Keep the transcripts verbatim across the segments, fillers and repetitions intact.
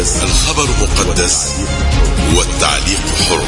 الخبر مقدس والتعليق حر.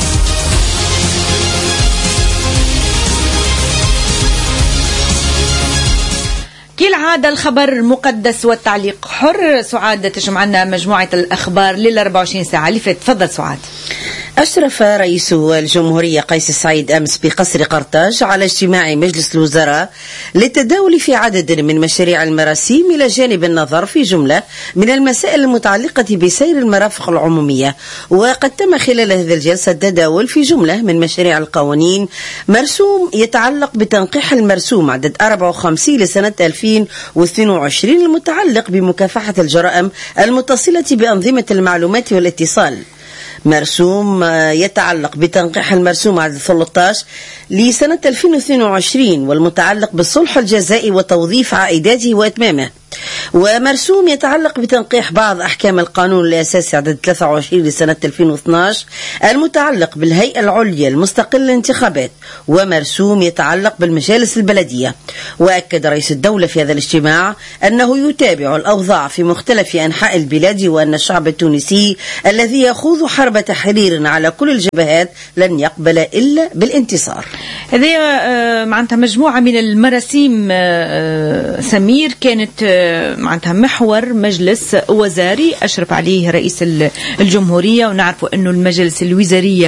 كالعادة الخبر مقدس والتعليق حر. سعاد تجمعنا مجموعة الأخبار لل أربعة وعشرين ساعة اللي فاتت. تفضل سعاد. أشرف رئيس الجمهورية قيس سعيد أمس بقصر قرطاج على اجتماع مجلس الوزراء للتداول في عدد من مشاريع المراسيم إلى جانب النظر في جملة من المسائل المتعلقة بسير المرافق العمومية. وقد تم خلال هذه الجلسة التداول في جملة من مشاريع القوانين مرسوم يتعلق بتنقيح المرسوم عدد أربعة وخمسين لسنة ألفين واثنين وعشرين المتعلق بمكافحة الجرائم المتصلة بأنظمة المعلومات والاتصال، مرسوم يتعلق بتنقيح المرسوم عدد ثلاثة عشر لسنة ألفين واثنين وعشرين والمتعلق بالصلح الجزائي وتوظيف عائداته وإتمامه، ومرسوم يتعلق بتنقيح بعض أحكام القانون الأساسي عدد ثلاثة وعشرين لسنة ألفين واثني عشر المتعلق بالهيئة العليا المستقلة للانتخابات، ومرسوم يتعلق بالمجالس البلدية. وأكد رئيس الدولة في هذا الاجتماع أنه يتابع الأوضاع في مختلف أنحاء البلاد، وأن الشعب التونسي الذي يخوض حرب تحرير على كل الجبهات لن يقبل إلا بالانتصار. هذه معناتها مجموعة من المراسيم سمير كانت معناتها محور مجلس وزاري أشرف عليه رئيس الجمهورية، ونعرف أنه المجلس الوزارية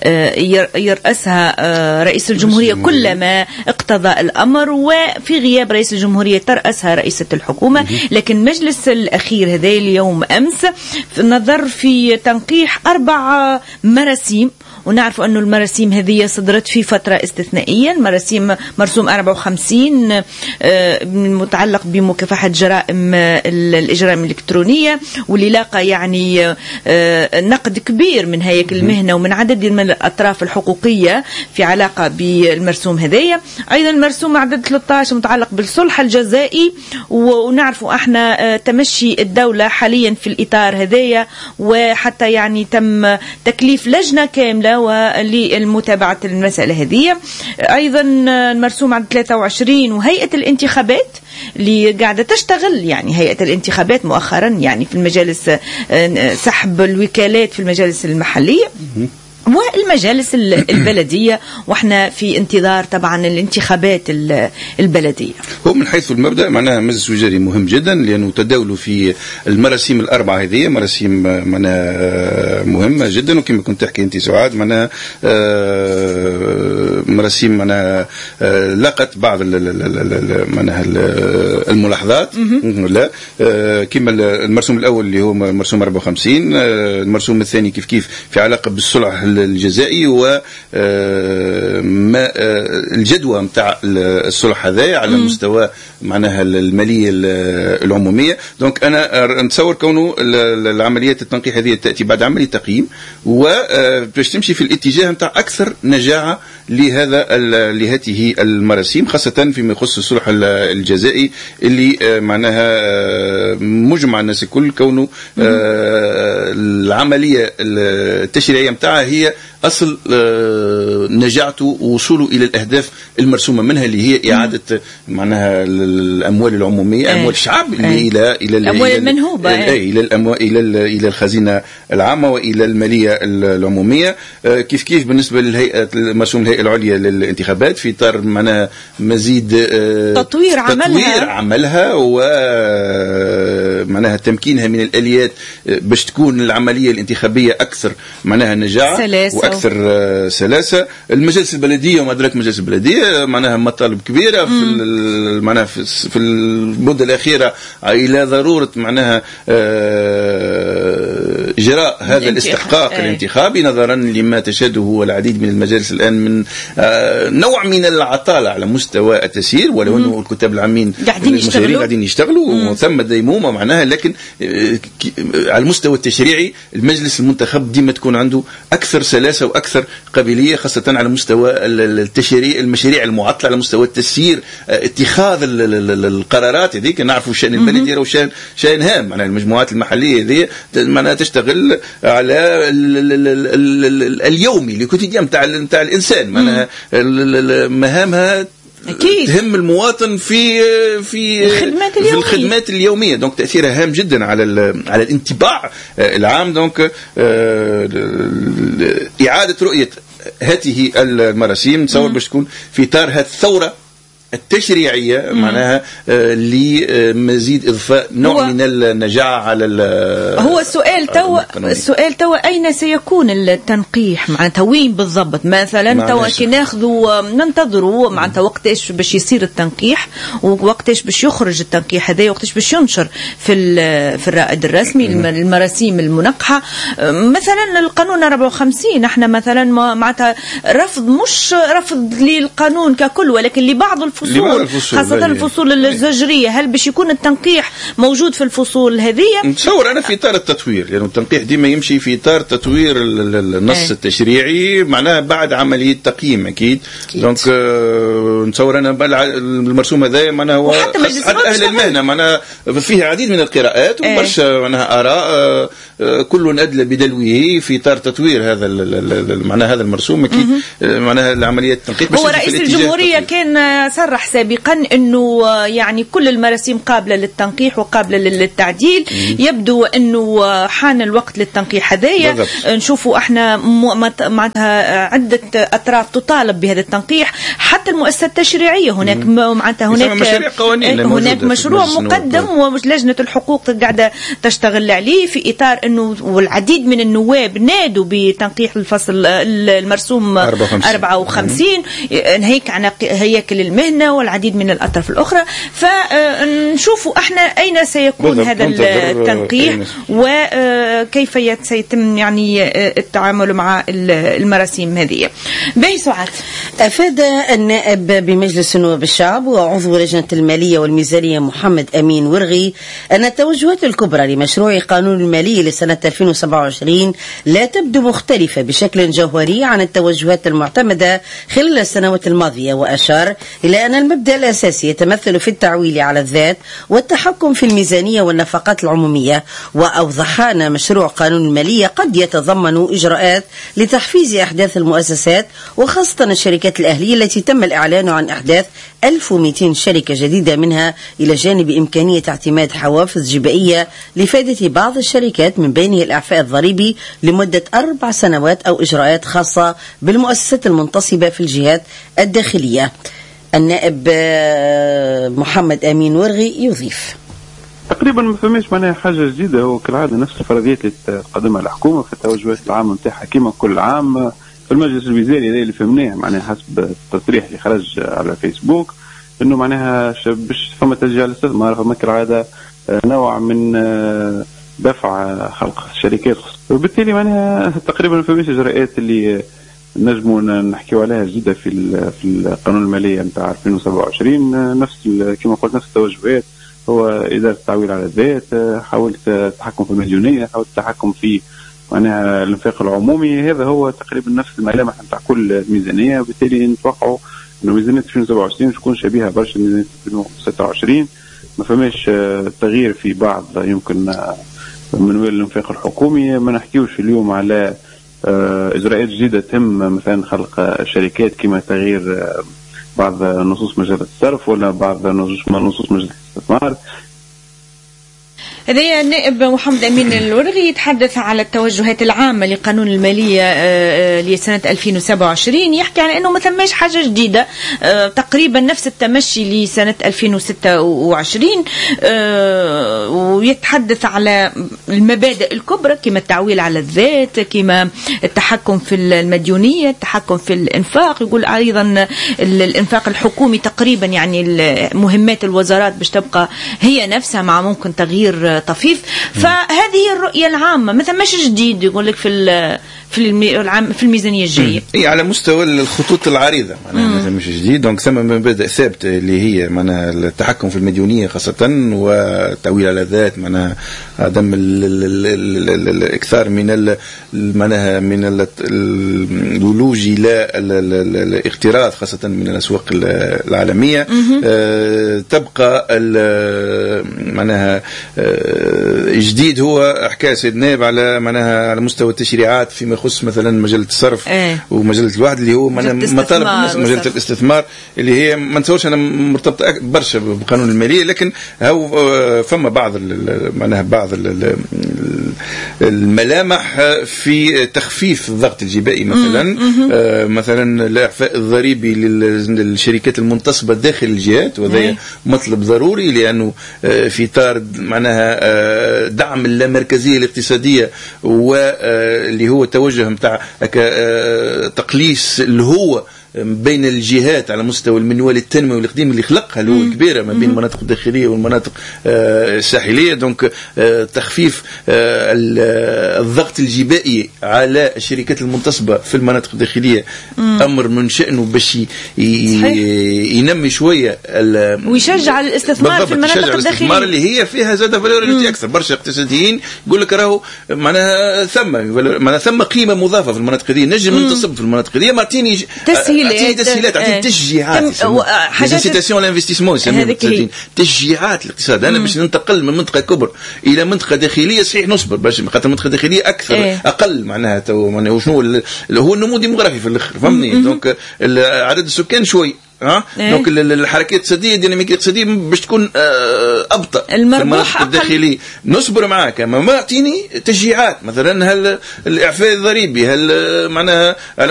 يرأسها رئيس الجمهورية كلما اقتضى الأمر، وفي غياب رئيس الجمهورية ترأسها رئيسة الحكومة. لكن مجلس الأخير هذا اليوم أمس نظر في تنقيح أربع مراسيم، ونعرف أنه المراسيم هذه صدرت في فترة استثنائية. المراسيم مرسوم أربعة وخمسين متعلق بمكافحة جرائم الإجرام الإلكترونية، واللي لاقى يعني نقد كبير من هيئة المهنة ومن عدد من الأطراف الحقوقية في علاقة بالمرسوم هذية. أيضا المرسوم عدد ثلاثة عشر متعلق بالصلح الجزائي، ونعرف احنا تمشي الدولة حاليا في الإطار هذية، وحتى يعني تم تكليف لجنة كاملة وللمتابعة المسألة هذه. أيضا المرسوم عدد ثلاثة وعشرين وهيئة الانتخابات اللي قاعدة تشتغل، يعني هيئة الانتخابات مؤخرا يعني في المجالس سحب الوكالات في المجالس المحلية والمجالس البلدية، واحنا في انتظار طبعا الانتخابات البلدية. هو من حيث المبدأ معناها مجلس وزاري مهم جدا، لأنه تداولوا في المراسيم الأربعة هذه مراسيم معناها مهمة جدا، وكما كنت تحكي أنت سعاد معناها مراسيم معناها لقت بعض معناها الملاحظات. لا كما المرسوم الأول اللي هو مرسوم أربعة وخمسين، المرسوم الثاني كيف كيف في علاقة بالصلح الجزائي وما الجدوى متاع الصلح هذا على مستوى معناها المالية العمومية. دونك أنا نتصور كونه العمليات التنقيح هذه تأتي بعد عملية تقييم وباش تمشي في الاتجاه متاع أكثر نجاعة لهذا لهذه المراسيم، خاصة فيما يخص الصلح الجزائي اللي معناها مجمع الناس الكل كونه العملية التشريعية متاعها هي أصل نجاعته ووصوله إلى الأهداف المرسومة منها، اللي هي إعادة معناها الأموال العمومية، أموال الشعب اللي إلى إلى الأموال المنهوبة إلى الأموال إلى إلى الخزينة العامة وإلى المالية العمومية. كيف كيف بالنسبة للهيئة مرسوم الهيئة العليا للانتخابات في إطار معناها مزيد تطوير عملها تطوير عملها ومعناها تمكينها من الآليات باش تكون العملية الانتخابية أكثر معناها نجاعة وأكثر سلاسة. المجالس البلدية وما أدراك المجالس البلدية معناها مطالب كبيرة في معناها في المدة الأخيرة إلى ضرورة معناها إجراء هذا الاستحقاق الانتخابي نظرا لما تشهده هو العديد من المجالس الآن من نوع من العطالة على مستوى التسيير، ولو أنه الكتاب العامين المسيرين قاعدين يشتغلوا وثم ديمومة معناها، لكن على المستوى التشريعي المجلس المنتخب ديما تكون عنده أكثر سلاسة وأكثر قابلية، خاصة على مستوى التشريع المشاريع المعطلة، على مستوى التسيير اتخاذ القرارات هذيك. نعرفوا الشأن البلدي أو شأن شأن هام، معناها المجموعات المحلية هذه معناها تشتغل على اليومي الكوتيديان متاع متاع الإنسان، معناها مهامها أكيد. تهم المواطن في في الخدمات اليومية. في الخدمات اليومية. دونك تأثيرها هام جدا على على الانطباع العام. دونك إعادة رؤية هذه المراسيم تصور باش تكون في إطار هذه الثورة التشريعية معناها لمزيد إضفاء نوع من النجاعة على هو السؤال تو السؤال تو أين سيكون التنقيح معناتها وين بالضبط مثلا تو كي ناخذوا ننتظروا معناتها وقتاش باش يصير التنقيح ووقتاش باش يخرج التنقيح هذا وقتاش باش ينشر في في الرائد الرسمي المراسيم المنقحة مثلا القانون أربعة وخمسين احنا مثلا معناتها رفض مش رفض للقانون ككل ولكن لبعض الفصول خاصة الفصول الزجرية. هل باش يكون التنقيح موجود في الفصول هذه؟ نتصور أنا في إطار التطوير لأنه يعني التنقيح ديما يمشي في إطار تطوير النص ايه. التشريعي معناها بعد عملية تقييم أكيد. دونك آه نتصور أنا المرسوم هذا معناها هو أهل المهنة معناها فيه العديد من القراءات وبرشا ايه. معناها آراء آه كل أدلى بدلوه في إطار تطوير هذا معناها هذا المرسوم أكيد معناها العملية التنقيح. هو رئيس الجمهورية كان صرح سابقا أنه يعني كل المراسيم قابلة للتنقيح وقابلة للتعديل. يبدو أنه حان الوقت للتنقيح هذايا. نشوفوا احنا معناتها عدة أطراف تطالب بهذا التنقيح حتى المؤسسات التشريعية هناك معناتها هناك هناك مشروع مقدم ولجنة الحقوق قاعدة تشتغل عليه في إطار أنه والعديد من النواب نادوا بتنقيح الفصل المرسوم أربعة وخمسين ناهيك عن هياكل المهنة والعديد من الأطراف الأخرى. فنشوفوا احنا أين سيكون هذا التنقيح وكيف سيتم يعني التعامل مع المراسيم هذه. باهي سعاد. أفاد النائب بمجلس نواب الشعب وعضو لجنة المالية والميزانية محمد أمين ورغي أن التوجهات الكبرى لمشروع قانون المالي لسنة ألفين وسبعة وعشرين لا تبدو مختلفة بشكل جوهري عن التوجهات المعتمدة خلال السنوات الماضية. وأشار إلى أن المبدأ الأساسي يتمثل في التعويل على الذات والتحكم في الميزانية والنفقات العمومية. وأوضح أن مشروع قانون المالية قد يتضمن إجراءات لتحفيز أحداث المؤسسات وخاصة الشركات الأهلية التي تم الإعلان عن إحداث ألف ومئتين شركة جديدة منها إلى جانب إمكانية اعتماد حوافز جبائية لفائدة بعض الشركات من بينها الإعفاء الضريبي لمدة أربع سنوات أو إجراءات خاصة بالمؤسسات المنتصبة في الجهات الداخلية. النائب محمد أمين ورغي يضيف تقريبا ما فماش معناها حاجة جديدة. هو كالعادة نفس الفرضيات اللي تقدمها الحكومة في التوجهات العامة نتاعها كيما كل عام في المجلس الوزاري اللي فهمناه معناها حسب التصريح اللي خرج على فيسبوك انه معناها باش فما تشجيع الاستثمار فما كالعادة نوع من دفع خلق شركات وبالتالي معناها تقريبا ما فماش اجراءات اللي نجموا نحكيوا عليها جديدة في في القانون المالية نتاع ألفين وسبعة وعشرين. نفس كما قلت نفس التوجهات هو إدارة التعويل على الذات حاولت التحكم في المديونية حاولت التحكم في معناها الانفاق العمومي. هذا هو تقريبا نفس الملامح نتاع كل الميزانية وبالتالي نتوقعوا إنه ميزانية ألفين وسبعة وعشرين تكون شبيهة برشا ميزانية ألفين وستة وعشرين. ما فماش تغيير في بعض يمكن منوال الانفاق الحكومي. ما نحكيوش اليوم على إجراءات جديدة تم مثلا خلق شركات كما تغيير بعض نصوص مجال الصرف ولا بعض نصوص مجال الاستثمار. هذا النائب محمد أمين الورغي يتحدث على التوجهات العامة لقانون المالية لسنة ألفين وسبعة وعشرين. يحكي على أنه ما ثماش حاجة جديدة تقريبا نفس التمشي لسنة ألفين وستة وعشرين ويتحدث على المبادئ الكبرى كما التعويل على الذات كما التحكم في المديونية التحكم في الإنفاق. يقول أيضا الإنفاق الحكومي تقريبا يعني مهمات الوزارات باش تبقى هي نفسها مع ممكن تغيير طفيف. فهذه الرؤية العامة مثلا مش جديد يقول لك في في العام في الميزانية الجاية اي على مستوى الخطوط العريضة معناها مثلا مش جديد. دونك ثم مبادئ ثابت اللي هي معناها التحكم في المديونية خاصة والتعويل على الذات معناها عدم الاكثار من معناها من الولوج الى الاقتراض خاصة من الأسواق العالمية. تبقى معناها جديد هو حكاية سيد نائب على معناها على مستوى التشريعات فيما يخص مثلا مجله الصرف إيه. ومجله الواحد اللي هو مطالب الناس مجله الاستثمار اللي هي ما نتصورش انا مرتبطه برشا بقانون الماليه، لكن هو فما بعض معناها بعض الملامح في تخفيف الضغط الجبائي مثلا. آه مثلا الاعفاء الضريبي للشركات المنتصبه داخل الجهات، وهذا مطلب ضروري لانه في اطار معناها دعم اللامركزيه الاقتصاديه واللي هو توجه نتاع تقليص اللي هو بين الجهات على مستوى المنوال التنموي والاقليمي اللي خلقها اللي هو الكبيره ما بين المناطق الداخليه والمناطق الساحليه. دونك تخفيف الضغط الجبائي على الشركات المنتصبه في المناطق الداخليه امر من شانه باش ينمي شويه ويشجع الاستثمار في المناطق الداخليه، الاستثمار اللي هي فيها زاد فالوريتي اكثر. برشا اقتصاديين يقول لك راهو معناها ثم معناها ثم قيمه مضافه في المناطق هذه، نجم ننتصب في المناطق هذه، ما اعطيني تسهيلات تسهيلات اعطيني تشجيعات انسيتاسيون لانفستيسمون تشجيعات الاقتصاد. انا باش ننتقل من منطقه كبر الى منطقه داخليه صحيح نصبر باش خاطر المنطقه الداخليه اكثر ايه. اقل معناها تو معناها وشنو هو النمو الديموغرافي في الاخر فهمني. دونك عدد السكان شوي ها إيه؟ دونك الحركات الاقتصاديه الديناميكيه الاقتصاديه باش تكون ابطا في المناطق الداخليه. نصبر معاك اما ما اعطيني تشجيعات مثلا هل الاعفاء الضريبي هل معناها